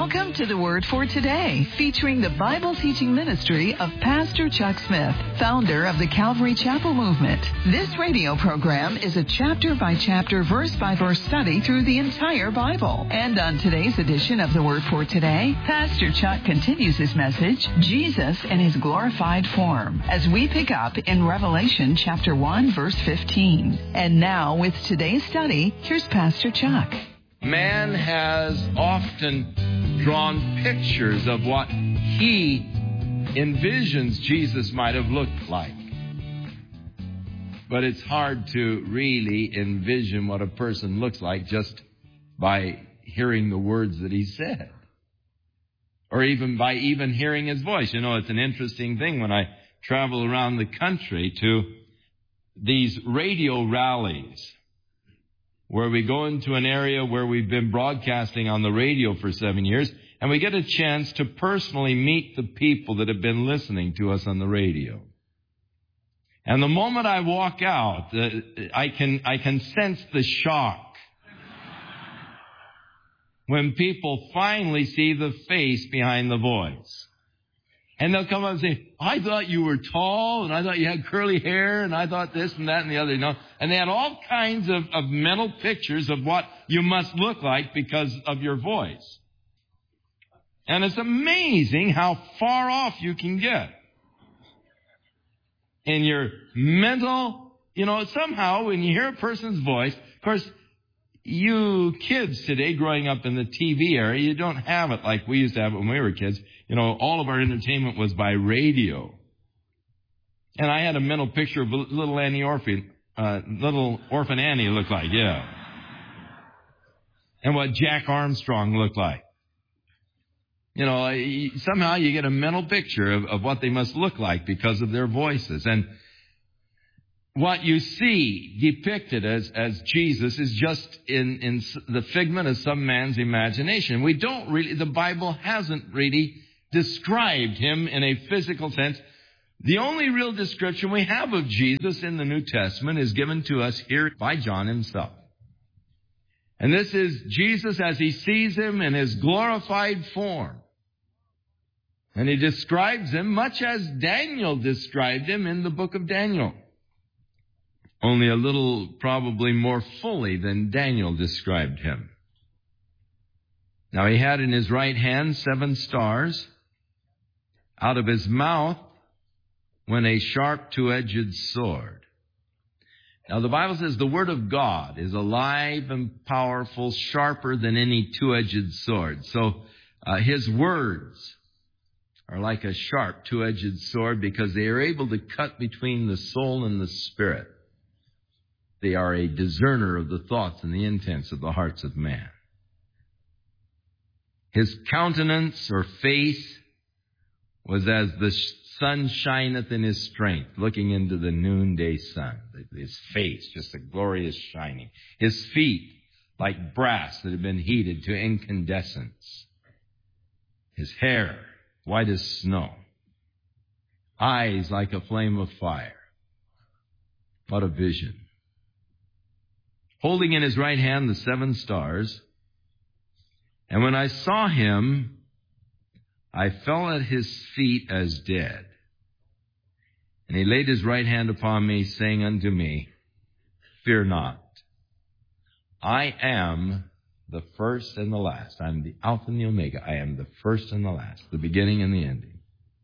Welcome to the Word for Today, featuring the Bible teaching ministry of Pastor Chuck Smith, founder of the Calvary Chapel Movement. This radio program is a chapter-by-chapter, verse-by-verse study through the entire Bible. And on today's edition of the Word for Today, Pastor Chuck continues his message, Jesus in His Glorified Form, as we pick up in Revelation chapter 1, verse 15. And now, with today's study, here's Pastor Chuck. Man has often drawn pictures of what he envisions Jesus might have looked like. But it's hard to really envision what a person looks like just by hearing the words that he said. Or even by hearing his voice. You know, it's an interesting thing when I travel around the country to these radio rallies, where we go into an area where we've been broadcasting on the radio for 7 years, and we get a chance to personally meet the people that have been listening to us on the radio. And the moment I walk out, I can sense the shock when people finally see the face behind the voice. And they'll come up and say, I thought you were tall, and I thought you had curly hair, and I thought this and that and the other. You know? And they had all kinds of mental pictures of what you must look like because of your voice. And it's amazing how far off you can get in your mental, somehow when you hear a person's voice. Of course, you kids today growing up in the TV era, you don't have it like we used to have it when we were kids. All of our entertainment was by radio. And I had a mental picture of little orphan Annie looked like, yeah. And what Jack Armstrong looked like. Somehow you get a mental picture of what they must look like because of their voices. And what you see depicted as Jesus is just in the figment of some man's imagination. The Bible hasn't really described him in a physical sense. The only real description we have of Jesus in the New Testament is given to us here by John himself. And this is Jesus as he sees him in his glorified form. And he describes him much as Daniel described him in the book of Daniel. Only a little, probably more fully than Daniel described him. Now he had in his right hand 7 stars. Out of his mouth went a sharp two-edged sword. Now the Bible says the Word of God is alive and powerful, sharper than any two-edged sword. So his words are like a sharp two-edged sword because they are able to cut between the soul and the spirit. They are a discerner of the thoughts and the intents of the hearts of man. His countenance or face was as the sun shineth in his strength, looking into the noonday sun. His face, just a glorious shining. His feet, like brass that had been heated to incandescence. His hair, white as snow. Eyes like a flame of fire. What a vision. Holding in his right hand the 7 stars. And when I saw him, I fell at his feet as dead. And he laid his right hand upon me, saying unto me, Fear not. I am the first and the last. I am the Alpha and the Omega. I am the first and the last, the beginning and the ending.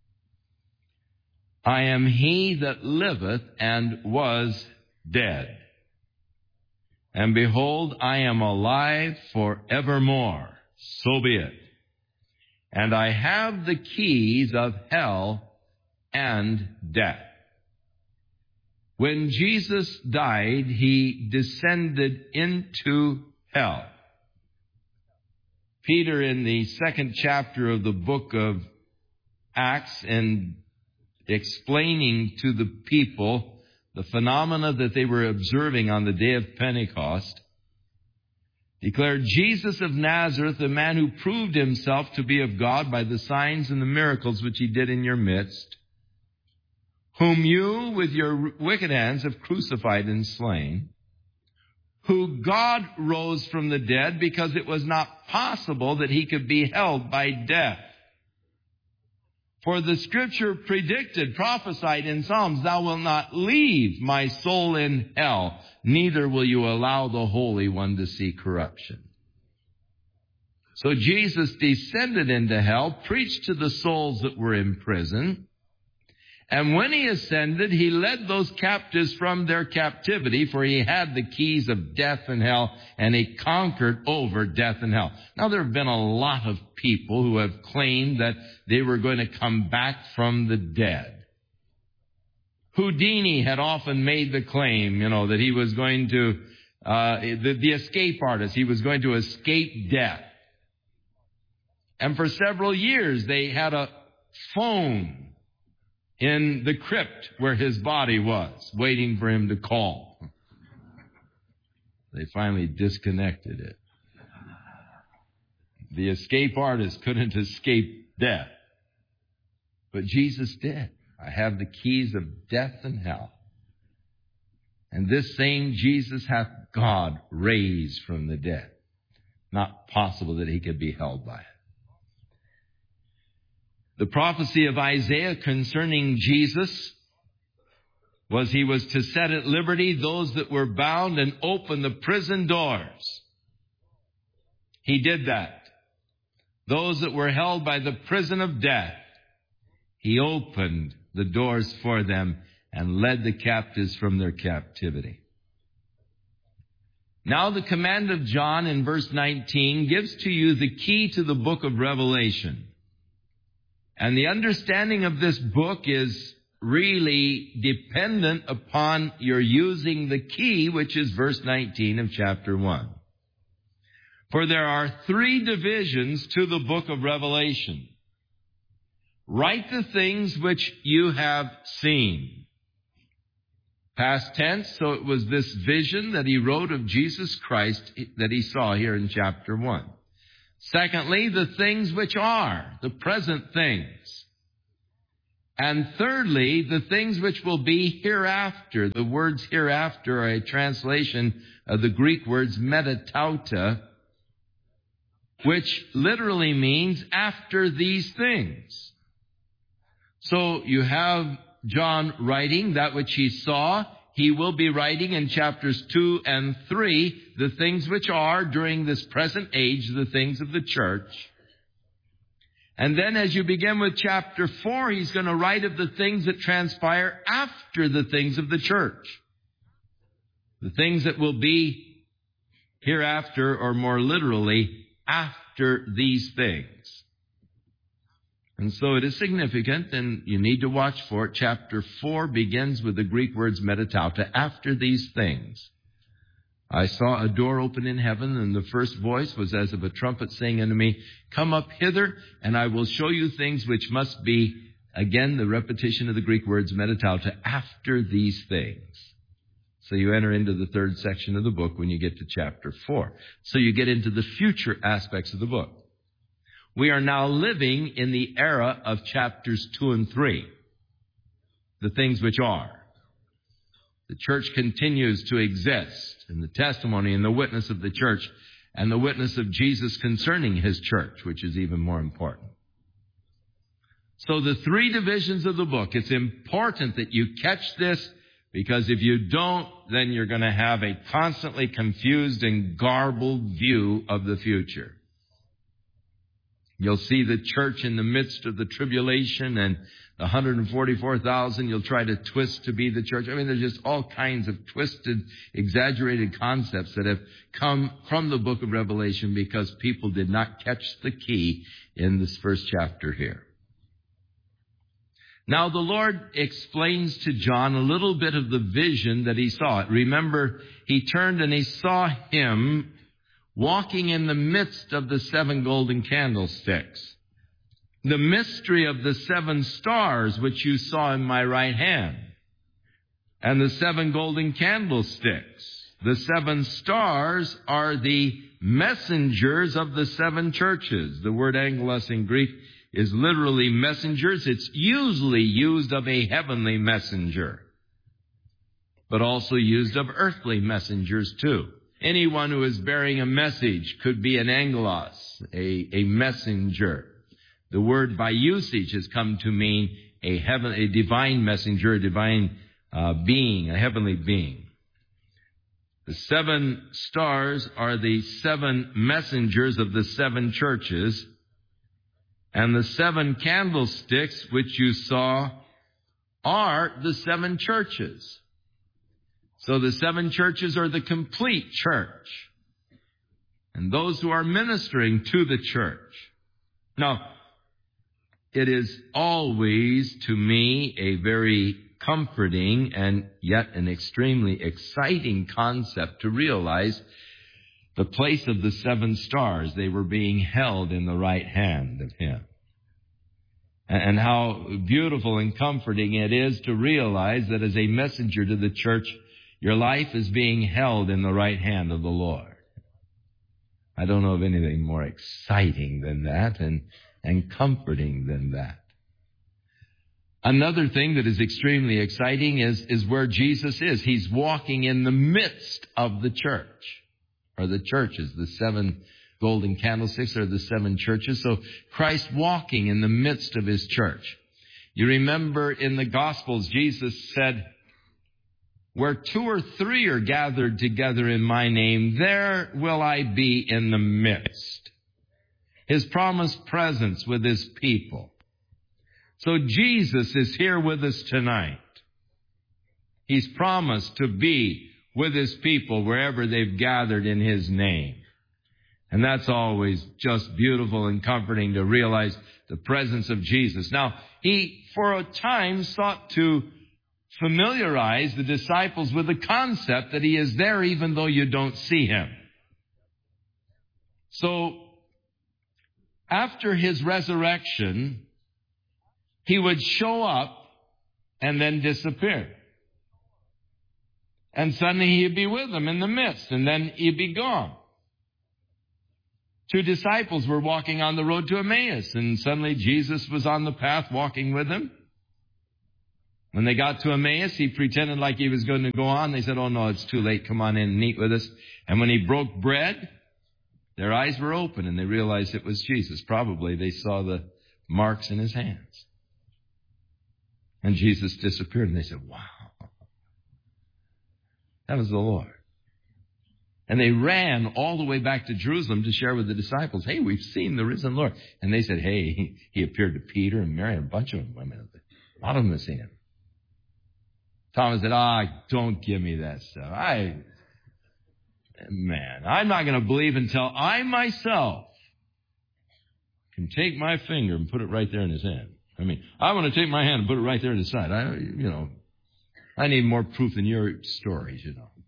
I am he that liveth and was dead. And behold, I am alive forevermore. So be it. And I have the keys of hell and death. When Jesus died, he descended into hell. Peter, in the 2nd chapter of the book of Acts, and explaining to the people the phenomena that they were observing on the day of Pentecost, declared, Jesus of Nazareth, a man who proved himself to be of God by the signs and the miracles which he did in your midst, whom you with your wicked hands have crucified and slain, who God rose from the dead because it was not possible that he could be held by death. For the Scripture predicted, prophesied in Psalms, thou wilt not leave my soul in hell, neither will you allow the Holy One to see corruption. So Jesus descended into hell, preached to the souls that were in prison, and when he ascended, he led those captives from their captivity, for he had the keys of death and hell, and he conquered over death and hell. Now, there have been a lot of people who have claimed that they were going to come back from the dead. Houdini had often made the claim, that he was going to, the escape artist, he was going to escape death. And for several years, they had a phone in the crypt where his body was, waiting for him to call. They finally disconnected it. The escape artist couldn't escape death. But Jesus did. I have the keys of death and hell. And this same Jesus hath God raised from the dead. Not possible that he could be held by it. The prophecy of Isaiah concerning Jesus was he was to set at liberty those that were bound and open the prison doors. He did that. Those that were held by the prison of death, he opened the doors for them and led the captives from their captivity. Now the command of John in verse 19 gives to you the key to the book of Revelation. And the understanding of this book is really dependent upon your using the key, which is verse 19 of chapter 1. For there are 3 divisions to the book of Revelation. Write the things which you have seen. Past tense, so it was this vision that he wrote of Jesus Christ that he saw here in chapter 1. Secondly, the things which are, the present things. And thirdly, the things which will be hereafter. The words hereafter are a translation of the Greek words metatauta, which literally means after these things. So you have John writing that which he saw. He will be writing in chapters 2 and 3 the things which are during this present age, the things of the church. And then as you begin with chapter 4, he's going to write of the things that transpire after the things of the church. The things that will be hereafter, or more literally, after these things. And so it is significant, and you need to watch for it. Chapter 4 begins with the Greek words metatauta, after these things. I saw a door open in heaven, and the first voice was as of a trumpet saying unto me, come up hither, and I will show you things which must be, again, the repetition of the Greek words metatauta, after these things. So you enter into the 3rd section of the book when you get to chapter 4. So you get into the future aspects of the book. We are now living in the era of chapters 2 and 3, the things which are. The church continues to exist, and the testimony and the witness of the church and the witness of Jesus concerning his church, which is even more important. So the 3 divisions of the book, it's important that you catch this, because if you don't, then you're going to have a constantly confused and garbled view of the future. You'll see the church in the midst of the tribulation, and the 144,000 you'll try to twist to be the church. I mean, there's just all kinds of twisted, exaggerated concepts that have come from the book of Revelation because people did not catch the key in this first chapter here. Now, the Lord explains to John a little bit of the vision that he saw. Remember, he turned and he saw him walking in the midst of the 7 golden candlesticks. The mystery of the 7 stars which you saw in my right hand. And the 7 golden candlesticks. The 7 stars are the messengers of the 7 churches. The word angelos in Greek is literally messengers. It's usually used of a heavenly messenger, but also used of earthly messengers too. Anyone who is bearing a message could be an angelos, a messenger. The word by usage has come to mean a divine messenger, a divine being, a heavenly being. The 7 stars are the 7 messengers of the 7 churches, and the 7 candlesticks which you saw are the 7 churches. So the 7 churches are the complete church, and those who are ministering to the church. Now, it is always, to me, a very comforting and yet an extremely exciting concept to realize the place of the 7 stars. They were being held in the right hand of Him. And how beautiful and comforting it is to realize that as a messenger to the church, your life is being held in the right hand of the Lord. I don't know of anything more exciting than that and comforting than that. Another thing that is extremely exciting is where Jesus is. He's walking in the midst of the church, or the churches. The 7 golden candlesticks are the 7 churches. So Christ walking in the midst of His church. You remember in the Gospels, Jesus said, "Where 2 or 3 are gathered together in my name, there will I be in the midst." His promised presence with His people. So Jesus is here with us tonight. He's promised to be with His people wherever they've gathered in His name. And that's always just beautiful and comforting to realize the presence of Jesus. Now, He, for a time, sought to familiarize the disciples with the concept that He is there even though you don't see Him. So, after His resurrection, He would show up and then disappear. And suddenly He'd be with them in the midst, and then He'd be gone. 2 disciples were walking on the road to Emmaus, and suddenly Jesus was on the path walking with them. When they got to Emmaus, He pretended like He was going to go on. They said, "Oh no, it's too late. Come on in and eat with us." And when He broke bread, their eyes were open and they realized it was Jesus. Probably they saw the marks in His hands. And Jesus disappeared, and they said, "Wow, that was the Lord." And they ran all the way back to Jerusalem to share with the disciples, "Hey, we've seen the risen Lord." And they said, "Hey, He appeared to Peter and Mary and a bunch of women. A lot of them have seen Him." Thomas said, "Don't give me that stuff. I'm not going to believe until I myself can take my finger and put it right there in His hand. I want to take my hand and put it right there in His side. I need more proof than your stories,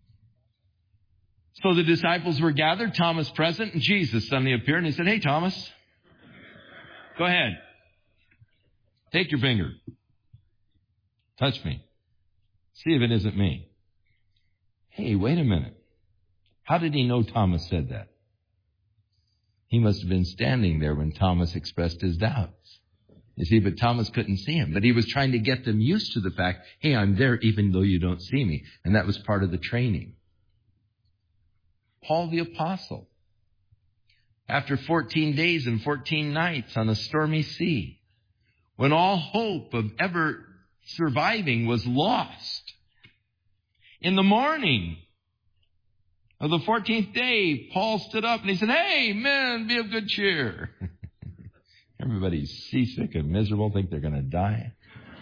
So the disciples were gathered, Thomas present, and Jesus suddenly appeared and He said, "Hey, Thomas, go ahead. Take your finger. Touch me. See if it isn't me." Hey, wait a minute. How did He know Thomas said that? He must have been standing there when Thomas expressed his doubts. You see, but Thomas couldn't see Him. But He was trying to get them used to the fact, hey, I'm there even though you don't see me. And that was part of the training. Paul the Apostle, after 14 days and 14 nights on a stormy sea, when all hope of ever surviving was lost, in the morning of the 14th day, Paul stood up and he said, "Hey, men, be of good cheer." Everybody's seasick and miserable, think they're going to die.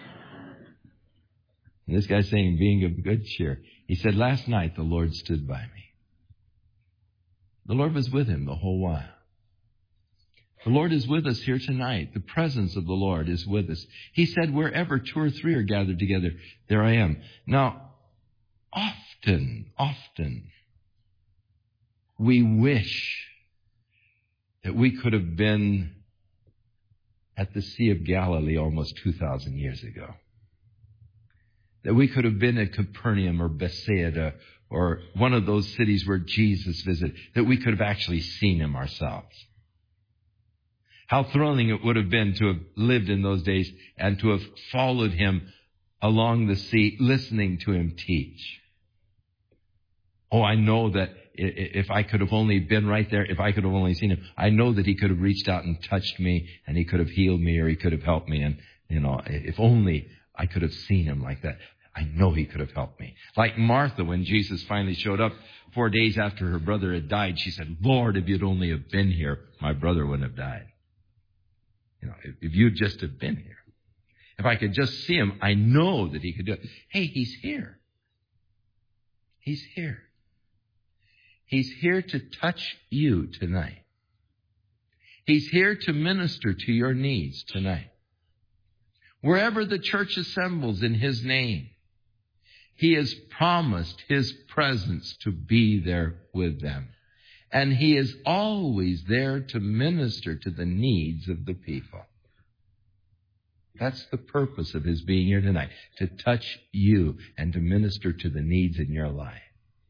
And this guy's saying, being of good cheer. He said, "Last night the Lord stood by me." The Lord was with him the whole while. The Lord is with us here tonight. The presence of the Lord is with us. He said, "Wherever 2 or 3 are gathered together, there I am." Now, often, we wish that we could have been at the Sea of Galilee almost 2,000 years ago. That we could have been at Capernaum or Bethsaida or one of those cities where Jesus visited. That we could have actually seen Him ourselves. How thrilling it would have been to have lived in those days and to have followed Him along the sea, listening to Him teach. Oh, I know that if I could have only been right there, if I could have only seen him, I know that he could have reached out and touched me, and he could have healed me, or he could have helped me. And, if only I could have seen him like that. I know he could have helped me. Like Martha, when Jesus finally showed up 4 days after her brother had died, she said, Lord, if you'd only have been here, my brother wouldn't have died. If you'd just have been here. If I could just see him, I know that he could do it. Hey, he's here. He's here. He's here to touch you tonight. He's here to minister to your needs tonight. Wherever the church assembles in his name, he has promised his presence to be there with them. And he is always there to minister to the needs of the people. That's the purpose of his being here tonight, to touch you and to minister to the needs in your life.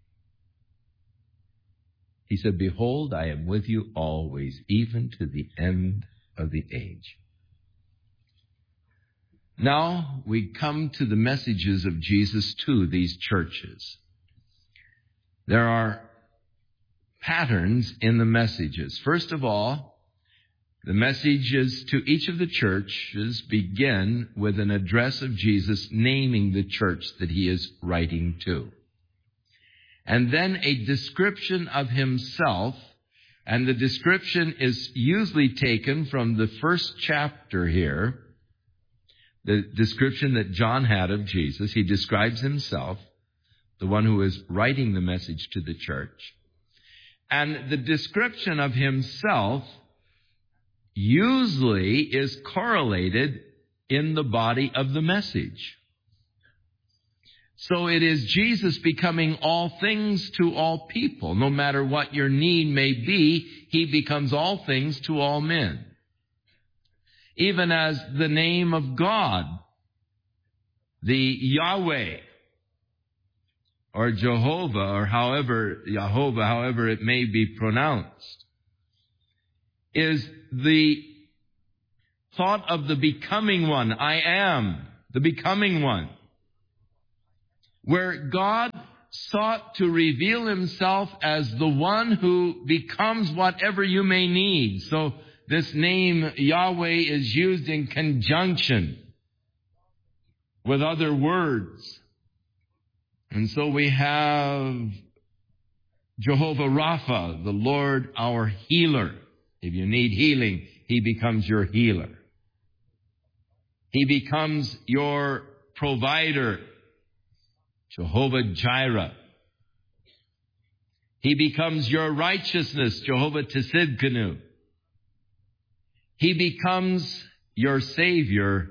He said, behold, I am with you always, even to the end of the age. Now we come to the messages of Jesus to these churches. There are patterns in the messages. First of all, the messages to each of the churches begin with an address of Jesus naming the church that he is writing to. And then a description of himself, and the description is usually taken from the first chapter here, the description that John had of Jesus. He describes himself, the one who is writing the message to the church. And the description of himself usually is correlated in the body of the message. So it is Jesus becoming all things to all people. No matter what your need may be, he becomes all things to all men. Even as the name of God, the Yahweh, or Jehovah, or however it may be pronounced, is the thought of the becoming one. I am the becoming one. Where God sought to reveal himself as the one who becomes whatever you may need. So this name Yahweh is used in conjunction with other words. And so we have Jehovah Rapha, the Lord our healer. If you need healing, he becomes your healer. He becomes your provider, Jehovah Jireh. He becomes your righteousness, Jehovah Tsidkenu. He becomes your Savior,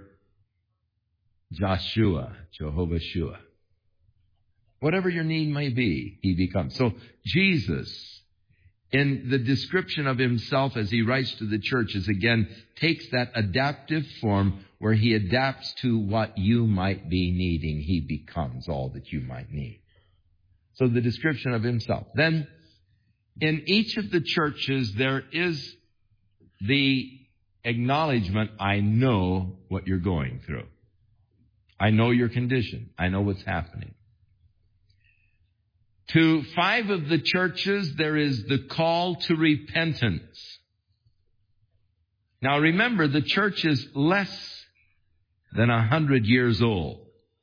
Joshua, Jehovah Shua. Whatever your need may be, he becomes. So Jesus, in the description of himself as he writes to the churches, again, takes that adaptive form where he adapts to what you might be needing. He becomes all that you might need. So the description of himself. Then, in each of the churches, there is the acknowledgement, I know what you're going through. I know your condition. I know what's happening. To 5 of the churches, there is the call to repentance. Now remember, the church is less than 100 years old.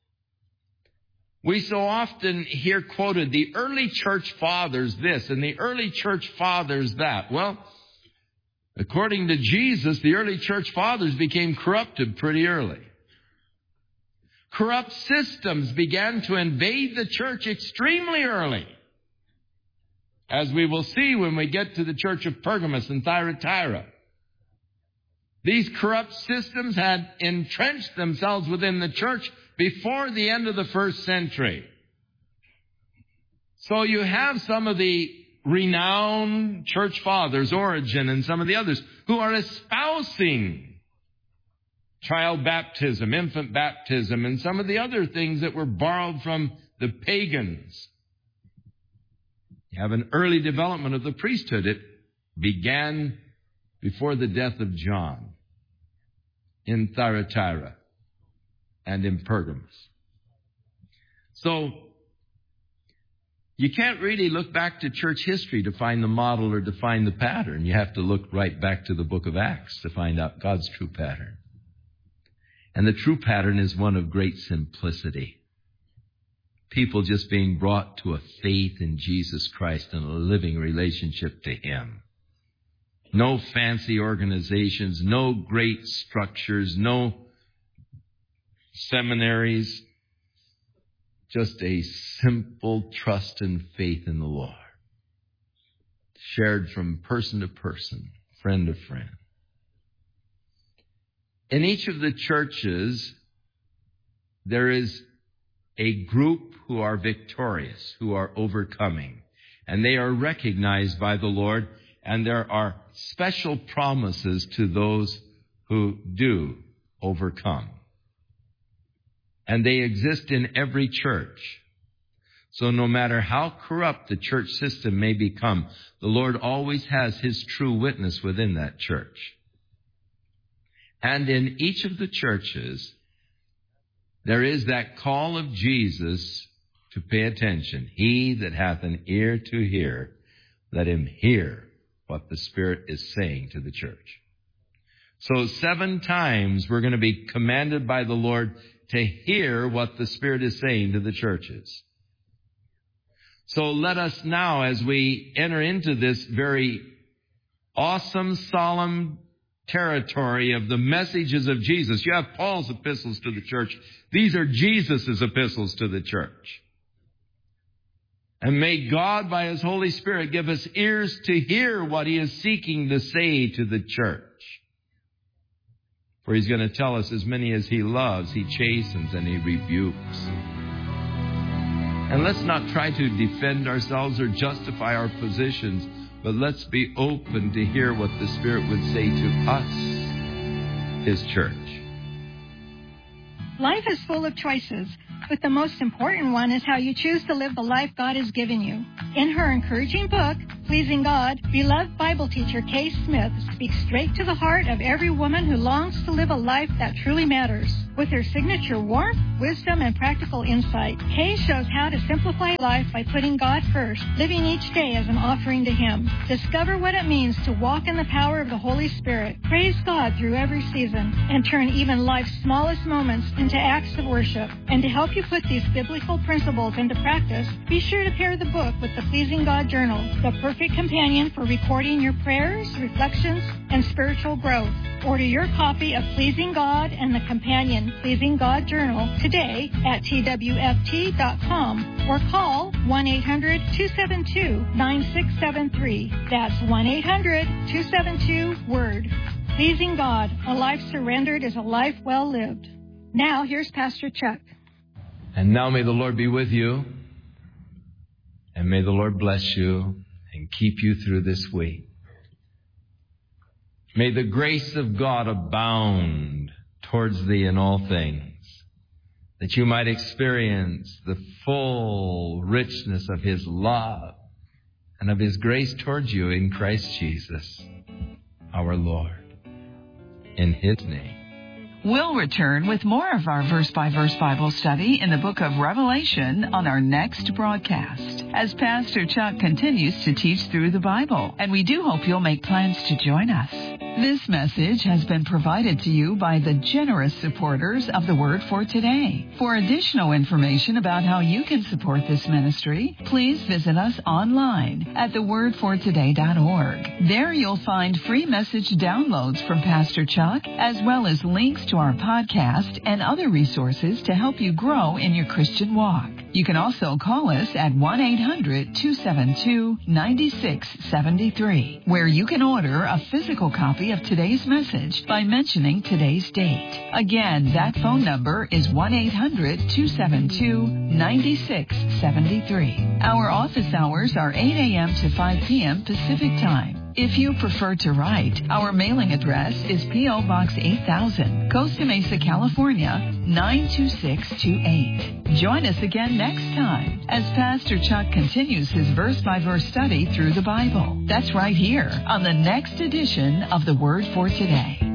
We so often hear quoted, the early church fathers this and the early church fathers that. Well, according to Jesus, the early church fathers became corrupted pretty early. Corrupt systems began to invade the church extremely early, as we will see when we get to the church of Pergamos and Thyatira. These corrupt systems had entrenched themselves within the church before the end of the first century. So you have some of the renowned church fathers, Origen and some of the others, who are espousing child baptism, infant baptism, and some of the other things that were borrowed from the pagans. You have an early development of the priesthood. It began before the death of John in Thyatira and in Pergamos. So You can't really look back to church history to find the model or to find the pattern. You have to look right back to the book of Acts to find out God's true pattern. And the true pattern is one of great simplicity. People just being brought to a faith in Jesus Christ and a living relationship to Him. No fancy organizations, no great structures, no seminaries. Just a simple trust and faith in the Lord. Shared from person to person, friend to friend. In each of the churches, there is a group who are victorious, who are overcoming. And they are recognized by the Lord, and there are special promises to those who do overcome. And they exist in every church. So no matter how corrupt the church system may become, the Lord always has His true witness within that church. And in each of the churches, there is that call of Jesus to pay attention. He that hath an ear to hear, let him hear what the Spirit is saying to the church. So 7 times we're going to be commanded by the Lord to hear what the Spirit is saying to the churches. So let us now, as we enter into this very awesome, solemn territory of the messages of Jesus. You have Paul's epistles to the church. These are Jesus' epistles to the church. And may God, by His Holy Spirit, give us ears to hear what He is seeking to say to the church. For He's going to tell us, as many as He loves, He chastens and He rebukes. And let's not try to defend ourselves or justify our positions, but let's be open to hear what the Spirit would say to us, His church. Life is full of choices, but the most important one is how you choose to live the life God has given you. In her encouraging book, Pleasing God, beloved Bible teacher Kay Smith speaks straight to the heart of every woman who longs to live a life that truly matters. With her signature warmth, wisdom, and practical insight, Kay shows how to simplify life by putting God first, living each day as an offering to Him. Discover what it means to walk in the power of the Holy Spirit, praise God through every season, and turn even life's smallest moments into acts of worship. And to help you put these biblical principles into practice, be sure to pair the book with the Pleasing God Journal, the perfect companion for recording your prayers, reflections, and spiritual growth. Order your copy of Pleasing God and the companion Pleasing God Journal today at twft.com or call 1-800-272-9673. That's 1-800-272-WORD. Pleasing God, a life surrendered is a life well lived. Now, here's Pastor Chuck. And now may the Lord be with you, and may the Lord bless you and keep you through this week. May the grace of God abound towards thee in all things, that you might experience the full richness of His love and of His grace towards you in Christ Jesus, our Lord. In His name. We'll return with more of our verse-by-verse Bible study in the book of Revelation on our next broadcast, as Pastor Chuck continues to teach through the Bible, and we do hope you'll make plans to join us. This message has been provided to you by the generous supporters of the Word for Today. For additional information about how you can support this ministry, please visit us online at thewordfortoday.org. There you'll find free message downloads from Pastor Chuck, as well as links to our podcast and other resources to help you grow in your Christian walk. You can also call us at 1-800-272-9673, where you can order a physical copy of today's message by mentioning today's date. Again, that phone number is 1-800-272-9673. Our office hours are 8 a.m. to 5 p.m. Pacific Time. If you prefer to write, our mailing address is P.O. Box 8000, Costa Mesa, California, 92628. Join us again next time as Pastor Chuck continues his verse-by-verse study through the Bible. That's right here on the next edition of The Word for Today.